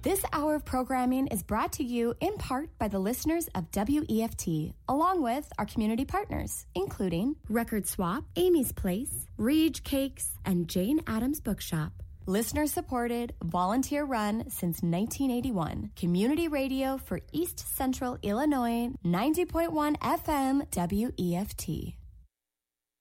This hour of programming is brought to you in part by the listeners of WEFT, along with our community partners, including Record Swap, Amy's Place, Rege Cakes, and Jane Addams Bookshop. Listener-supported, volunteer-run since 1981. Community radio for East Central Illinois, 90.1 FM WEFT.